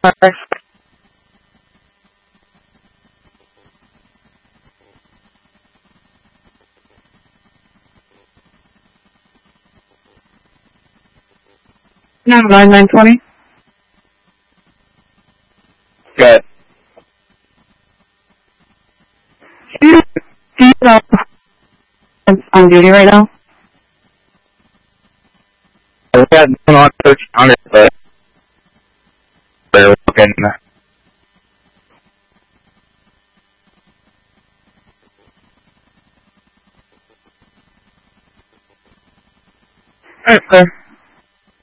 No, 920. Good. Do you know on duty right now? We got one on 1300, but we're looking. Alright, sir.